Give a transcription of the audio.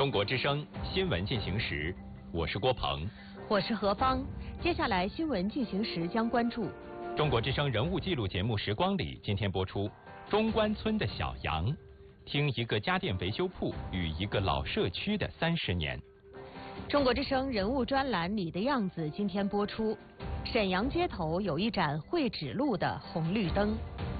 中国之声新闻进行时，我是郭鹏， 我是何芳。接下来新闻进行时将关注中国之声人物记录节目《时光里》，今天播出中关村的小杨，听一个家电维修铺与一个老社区的30年。 中国之声人物专栏《你的样子》今天播出。沈阳街头有一盏会指路的红绿灯。